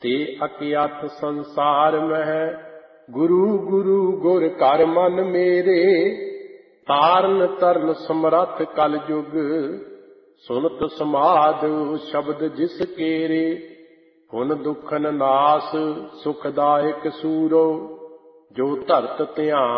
ते अकियाथ संसार मह गुरु गुरु गुर कर मन मेरे तारन तरन समरथ कल जुग सुनत समाद शब्द जिस केरे हुन दुखन नास सुखदायक सूरो जो धरत ध्यान